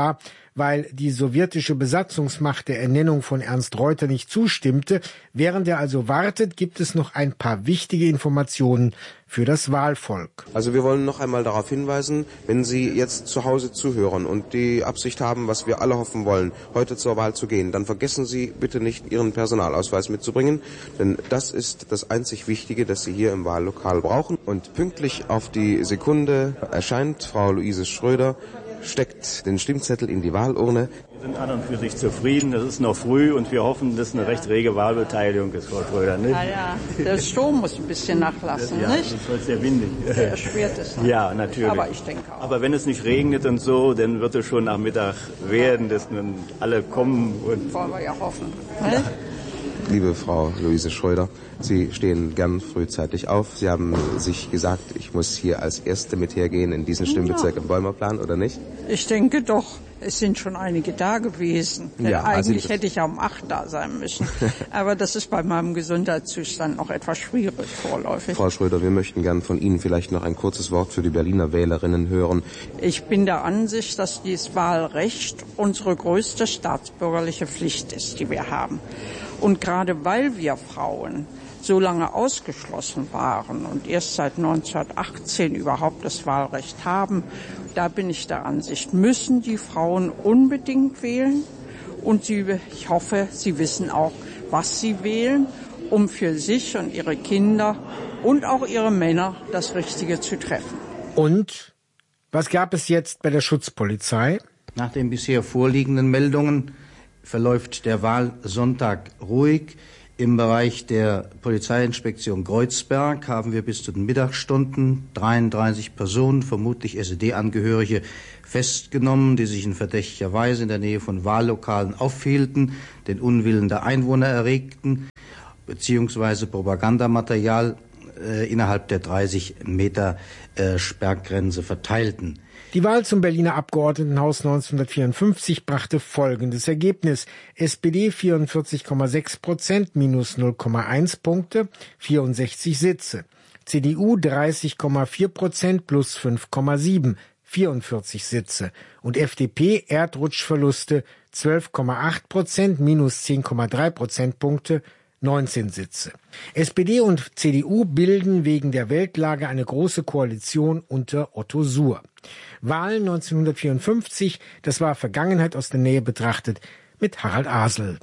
Speaker 22: weil die sowjetische Besatzungsmacht der Ernennung von Ernst Reuter nicht zustimmte. Während er also wartet, gibt es noch ein paar wichtige Informationen für das Wahlvolk.
Speaker 23: Also wir wollen noch einmal darauf hinweisen, wenn Sie jetzt zu Hause zuhören und die Absicht haben, was wir alle hoffen wollen, heute zur Wahl zu gehen, dann vergessen Sie bitte nicht, Ihren Personalausweis mitzubringen, denn das ist das einzig Wichtige, das Sie hier im Wahllokal brauchen. Und pünktlich auf die Sekunde erscheint Frau Luise Schröder, steckt den Stimmzettel in die Wahlurne.
Speaker 5: Wir sind an und für sich zufrieden. Es ist noch früh und wir hoffen, dass eine recht rege Wahlbeteiligung ist, Frau Schröder. Nicht?
Speaker 8: Ja, ja. Der Sturm muss ein bisschen nachlassen,
Speaker 5: ja,
Speaker 8: nicht?
Speaker 5: Das ist sehr windig.
Speaker 8: Der erschwert es. Noch.
Speaker 5: Ja, natürlich.
Speaker 8: Aber ich denke auch.
Speaker 5: Aber wenn es nicht regnet und so, dann wird es schon nach Mittag werden, dass dann alle kommen. Und
Speaker 8: wollen wir ja hoffen.
Speaker 23: Ja. Liebe Frau Luise Schröder, Sie stehen gern frühzeitig auf. Sie haben sich gesagt, ich muss hier als Erste mit hergehen in diesen Stimmbezirk im Bäumerplan, oder nicht?
Speaker 8: Ich denke doch. Es sind schon einige da gewesen. Denn ja, eigentlich also hätte ich ja um acht da sein müssen. Aber das ist bei meinem Gesundheitszustand noch etwas schwierig vorläufig.
Speaker 23: Frau Schröder, wir möchten gern von Ihnen vielleicht noch ein kurzes Wort für die Berliner Wählerinnen hören.
Speaker 8: Ich bin der Ansicht, dass dieses Wahlrecht unsere größte staatsbürgerliche Pflicht ist, die wir haben. Und gerade weil wir Frauen so lange ausgeschlossen waren und erst seit neunzehnhundertachtzehn überhaupt das Wahlrecht haben, da bin ich der Ansicht, müssen die Frauen unbedingt wählen. Und sie, ich hoffe, sie wissen auch, was sie wählen, um für sich und ihre Kinder und auch ihre Männer das Richtige zu treffen.
Speaker 22: Und was gab es jetzt bei der Schutzpolizei?
Speaker 9: Nach den bisher vorliegenden Meldungen verläuft der Wahlsonntag ruhig. Im Bereich der Polizeiinspektion Kreuzberg haben wir bis zu den Mittagsstunden dreiunddreißig Personen, vermutlich S E D-Angehörige, festgenommen, die sich in verdächtiger Weise in der Nähe von Wahllokalen aufhielten, den Unwillen der Einwohner erregten, beziehungsweise Propagandamaterial äh, innerhalb der dreißig Meter äh, Sperrgrenze verteilten.
Speaker 22: Die Wahl zum Berliner Abgeordnetenhaus neunzehnhundertvierundfünfzig brachte folgendes Ergebnis. S P D vierundvierzig Komma sechs Prozent, minus null Komma eins Punkte, vierundsechzig Sitze. C D U dreißig Komma vier Prozent, plus fünf Komma sieben, vierundvierzig Sitze. Und F D P Erdrutschverluste zwölf Komma acht Prozent, minus zehn Komma drei Prozentpunkte, neunzehn Sitze. S P D und C D U bilden wegen der Weltlage eine große Koalition unter Otto Suhr. Wahlen neunzehnhundertvierundfünfzig, das war Vergangenheit aus der Nähe betrachtet, mit Harald Asel.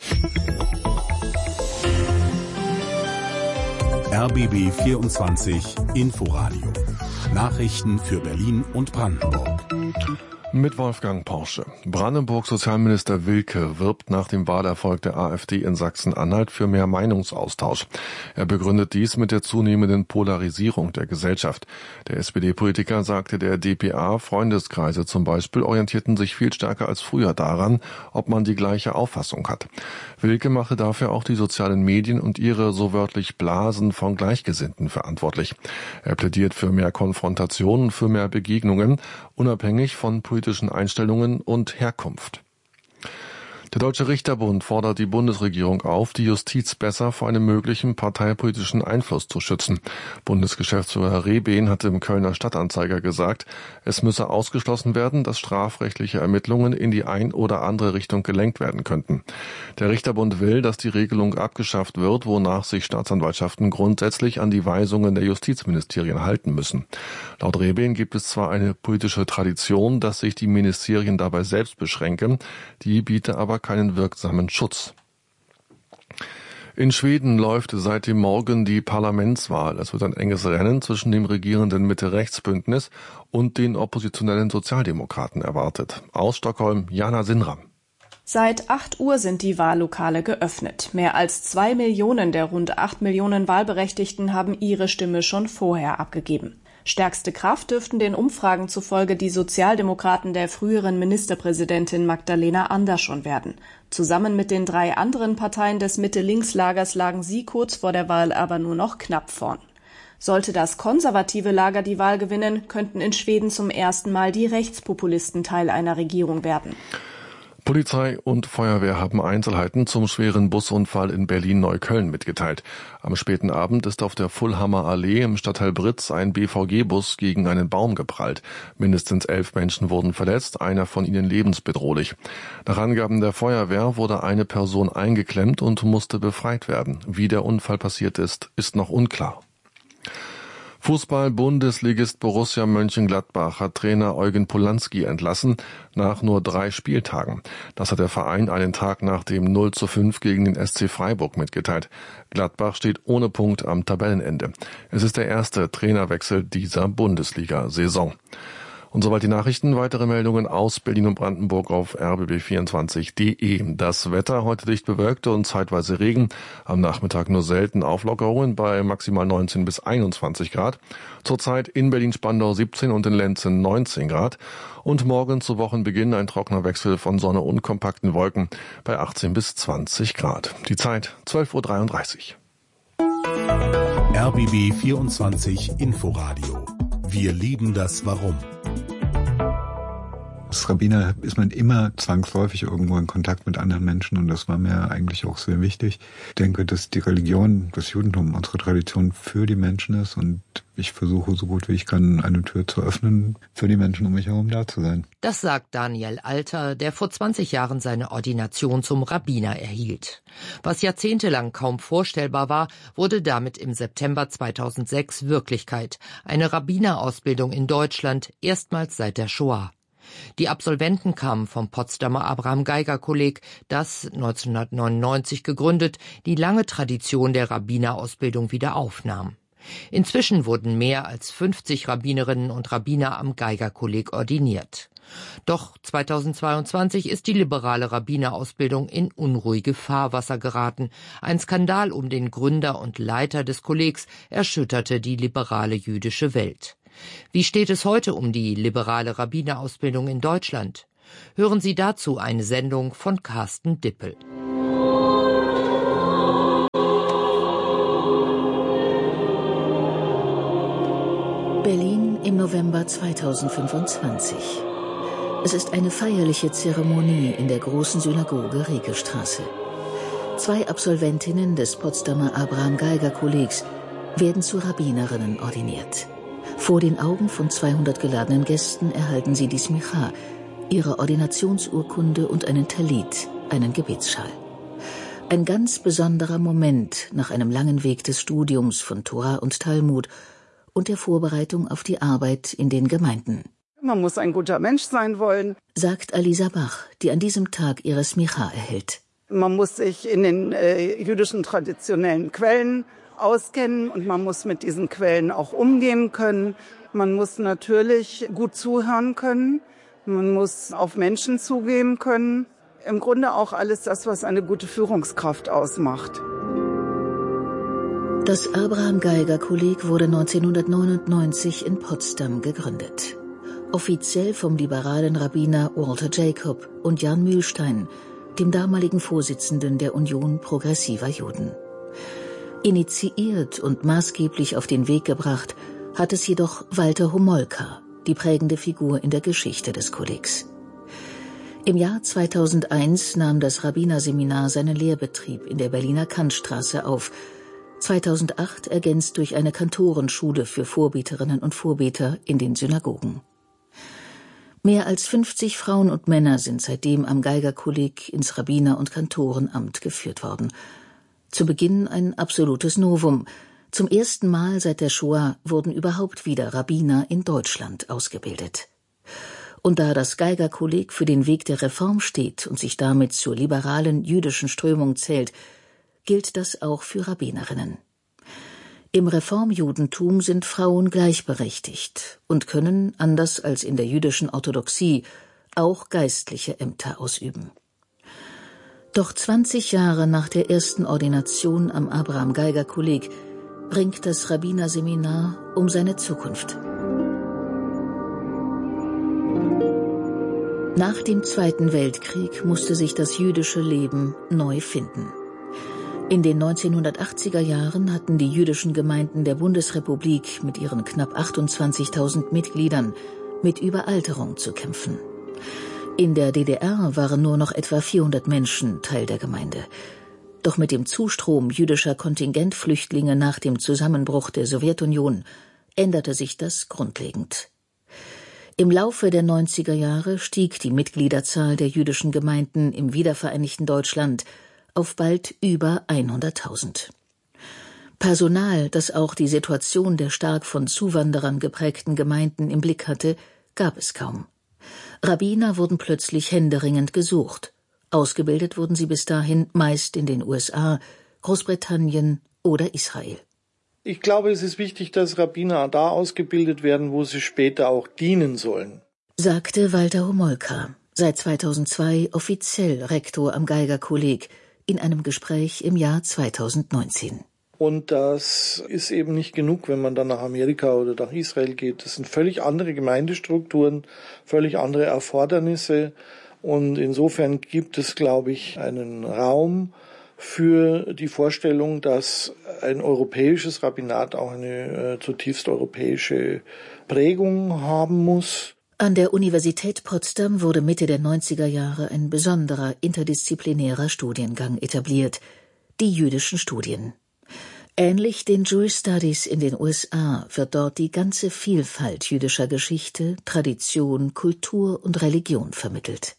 Speaker 1: R B B vierundzwanzig Inforadio. Nachrichten für Berlin und Brandenburg.
Speaker 3: Mit Wolfgang Porsche. Brandenburgs Sozialminister Wilke wirbt nach dem Wahlerfolg der AfD in Sachsen-Anhalt für mehr Meinungsaustausch. Er begründet dies mit der zunehmenden Polarisierung der Gesellschaft. Der S P D-Politiker sagte, der D P A-Freundeskreise zum Beispiel orientierten sich viel stärker als früher daran, ob man die gleiche Auffassung hat. Wilke mache dafür auch die sozialen Medien und ihre so wörtlich Blasen von Gleichgesinnten verantwortlich. Er plädiert für mehr Konfrontationen, für mehr Begegnungen, unabhängig von politischen Einstellungen und Herkunft. Der Deutsche Richterbund fordert die Bundesregierung auf, die Justiz besser vor einem möglichen parteipolitischen Einfluss zu schützen. Bundesgeschäftsführer Herr Rehben hat im Kölner Stadtanzeiger gesagt, es müsse ausgeschlossen werden, dass strafrechtliche Ermittlungen in die ein oder andere Richtung gelenkt werden könnten. Der Richterbund will, dass die Regelung abgeschafft wird, wonach sich Staatsanwaltschaften grundsätzlich an die Weisungen der Justizministerien halten müssen. Laut Rehben gibt es zwar eine politische Tradition, dass sich die Ministerien dabei selbst beschränken, die biete aber keinen wirksamen Schutz. In Schweden läuft seit dem Morgen die Parlamentswahl. Es wird ein enges Rennen zwischen dem regierenden Mitte-Rechts-Bündnis und den oppositionellen Sozialdemokraten erwartet. Aus Stockholm, Jana Sinram.
Speaker 10: Seit acht Uhr sind die Wahllokale geöffnet. Mehr als zwei Millionen der rund acht Millionen Wahlberechtigten haben ihre Stimme schon vorher abgegeben. Stärkste Kraft dürften den Umfragen zufolge die Sozialdemokraten der früheren Ministerpräsidentin Magdalena Andersson werden. Zusammen mit den drei anderen Parteien des Mitte-Links-Lagers lagen sie kurz vor der Wahl aber nur noch knapp vorn. Sollte das konservative Lager die Wahl gewinnen, könnten in Schweden zum ersten Mal die Rechtspopulisten Teil einer Regierung werden.
Speaker 3: Polizei und Feuerwehr haben Einzelheiten zum schweren Busunfall in Berlin-Neukölln mitgeteilt. Am späten Abend ist auf der Fulhammer Allee im Stadtteil Britz ein B V G-Bus gegen einen Baum geprallt. Mindestens elf Menschen wurden verletzt, einer von ihnen lebensbedrohlich. Nach Angaben der Feuerwehr wurde eine Person eingeklemmt und musste befreit werden. Wie der Unfall passiert ist, ist noch unklar. Fußball-Bundesligist Borussia Mönchengladbach hat Trainer Eugen Polanski entlassen, nach nur drei Spieltagen. Das hat der Verein einen Tag nach dem null zu fünf gegen den S C Freiburg mitgeteilt. Gladbach steht ohne Punkt am Tabellenende. Es ist der erste Trainerwechsel dieser Bundesliga-Saison. Und soweit die Nachrichten, weitere Meldungen aus Berlin und Brandenburg auf r b b vierundzwanzig punkt d e. Das Wetter heute dicht bewölkt und zeitweise Regen. Am Nachmittag nur selten Auflockerungen bei maximal neunzehn bis einundzwanzig Grad. Zurzeit in Berlin-Spandau siebzehn und in Lenzen neunzehn Grad. Und morgen zu Wochenbeginn ein trockener Wechsel von Sonne und kompakten Wolken bei achtzehn bis zwanzig Grad. Die Zeit zwölf Uhr dreiunddreißig.
Speaker 1: R B B vierundzwanzig Inforadio. Wir lieben das Warum.
Speaker 2: Als Rabbiner ist man immer zwangsläufig irgendwo in Kontakt mit anderen Menschen und das war mir eigentlich auch sehr wichtig. Ich denke, dass die Religion, das Judentum, unsere Tradition für die Menschen ist und ich versuche so gut wie ich kann, eine Tür zu öffnen für die Menschen um mich herum da zu sein.
Speaker 11: Das sagt Daniel Alter, der vor zwanzig Jahren seine Ordination zum Rabbiner erhielt. Was jahrzehntelang kaum vorstellbar war, wurde damit im September zweitausendsechs Wirklichkeit. Eine Rabbinerausbildung in Deutschland, erstmals seit der Shoah. Die Absolventen kamen vom Potsdamer Abraham-Geiger-Kolleg, das neunzehnhundertneunundneunzig gegründet, die lange Tradition der Rabbinerausbildung wieder aufnahm. Inzwischen wurden mehr als fünfzig Rabbinerinnen und Rabbiner am Geiger-Kolleg ordiniert. Doch zweitausendzweiundzwanzig ist die liberale Rabbinerausbildung in unruhige Fahrwasser geraten. Ein Skandal um den Gründer und Leiter des Kollegs erschütterte die liberale jüdische Welt. Wie steht es heute um die liberale Rabbinerausbildung in Deutschland? Hören Sie dazu eine Sendung von Carsten Dippel.
Speaker 12: Berlin im November zweitausendfünfundzwanzig. Es ist eine feierliche Zeremonie in der großen Synagoge Regelstraße. Zwei Absolventinnen des Potsdamer Abraham-Geiger-Kollegs werden zu Rabbinerinnen ordiniert. Vor den Augen von zweihundert geladenen Gästen erhalten sie die Smicha, ihre Ordinationsurkunde und einen Talit, einen Gebetsschal. Ein ganz besonderer Moment nach einem langen Weg des Studiums von Tora und Talmud und der Vorbereitung auf die Arbeit in den Gemeinden.
Speaker 14: Man muss ein guter Mensch sein wollen,
Speaker 12: sagt Alisa Bach, die an diesem Tag ihre Smicha erhält.
Speaker 14: Man muss sich in den äh, jüdischen traditionellen Quellen auskennen und man muss mit diesen Quellen auch umgehen können. Man muss natürlich gut zuhören können. Man muss auf Menschen zugehen können. Im Grunde auch alles das, was eine gute Führungskraft ausmacht.
Speaker 12: Das Abraham-Geiger-Kolleg wurde neunzehnhundertneunundneunzig in Potsdam gegründet. Offiziell vom liberalen Rabbiner Walter Jacob und Jan Mühlstein, dem damaligen Vorsitzenden der Union Progressiver Juden. Initiiert und maßgeblich auf den Weg gebracht hat es jedoch Walter Homolka, die prägende Figur in der Geschichte des Kollegs. Im Jahr zweitausendeins nahm das Rabbinerseminar seinen Lehrbetrieb in der Berliner Kantstraße auf, zweitausendacht ergänzt durch eine Kantorenschule für Vorbeterinnen und Vorbeter in den Synagogen. Mehr als fünfzig Frauen und Männer sind seitdem am Geiger-Kolleg ins Rabbiner- und Kantorenamt geführt worden. Zu Beginn ein absolutes Novum. Zum ersten Mal seit der Shoah wurden überhaupt wieder Rabbiner in Deutschland ausgebildet. Und da das Geiger-Kolleg für den Weg der Reform steht und sich damit zur liberalen jüdischen Strömung zählt, gilt das auch für Rabbinerinnen. Im Reformjudentum sind Frauen gleichberechtigt und können, anders als in der jüdischen Orthodoxie, auch geistliche Ämter ausüben. Doch zwanzig Jahre nach der ersten Ordination am Abraham-Geiger-Kolleg ringt das Rabbinerseminar um seine Zukunft. Nach dem Zweiten Weltkrieg musste sich das jüdische Leben neu finden. In den neunzehnhundertachtziger Jahren hatten die jüdischen Gemeinden der Bundesrepublik mit ihren knapp achtundzwanzigtausend Mitgliedern mit Überalterung zu kämpfen. In der D D R waren nur noch etwa vierhundert Menschen Teil der Gemeinde. Doch mit dem Zustrom jüdischer Kontingentflüchtlinge nach dem Zusammenbruch der Sowjetunion änderte sich das grundlegend. Im Laufe der neunziger Jahre stieg die Mitgliederzahl der jüdischen Gemeinden im wiedervereinigten Deutschland auf bald über hunderttausend. Personal, das auch die Situation der stark von Zuwanderern geprägten Gemeinden im Blick hatte, gab es kaum. Rabbiner wurden plötzlich händeringend gesucht. Ausgebildet wurden sie bis dahin meist in den U S A, Großbritannien oder Israel.
Speaker 15: Ich glaube, es ist wichtig, dass Rabbiner da ausgebildet werden, wo sie später auch dienen sollen,
Speaker 12: sagte Walter Homolka, seit zweitausendzwei offiziell Rektor am Geigerkolleg, in einem Gespräch im Jahr zweitausendneunzehn.
Speaker 15: Und das ist eben nicht genug, wenn man dann nach Amerika oder nach Israel geht. Das sind völlig andere Gemeindestrukturen, völlig andere Erfordernisse. Und insofern gibt es, glaube ich, einen Raum für die Vorstellung, dass ein europäisches Rabbinat auch eine äh, zutiefst europäische Prägung haben muss.
Speaker 12: An der Universität Potsdam wurde Mitte der neunziger Jahre ein besonderer interdisziplinärer Studiengang etabliert, die jüdischen Studien. Ähnlich den Jewish Studies in den U S A wird dort die ganze Vielfalt jüdischer Geschichte, Tradition, Kultur und Religion vermittelt.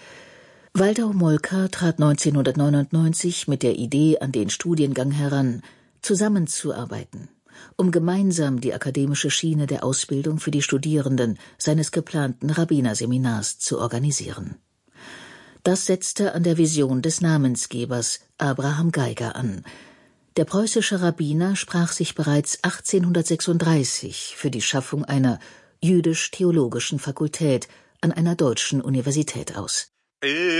Speaker 12: Walter Homolka trat neunzehnhundertneunundneunzig mit der Idee an den Studiengang heran, zusammenzuarbeiten, um gemeinsam die akademische Schiene der Ausbildung für die Studierenden seines geplanten Rabbinerseminars zu organisieren. Das setzte an der Vision des Namensgebers Abraham Geiger an. Der preußische Rabbiner sprach sich bereits achtzehnhundertsechsunddreißig für die Schaffung einer jüdisch-theologischen Fakultät an einer deutschen Universität aus.